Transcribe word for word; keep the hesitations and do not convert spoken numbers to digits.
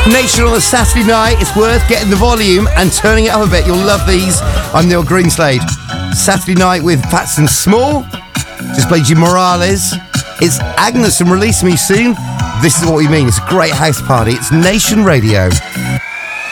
Nation on a Saturday night. It's worth getting the volume and turning it up a bit. You'll love these. I'm Neil Greenslade. Saturday night with Fats and Small. Just played you Morales. It's Agnes and Release Me Soon. This is what we mean. It's a great house party. It's Nation Radio.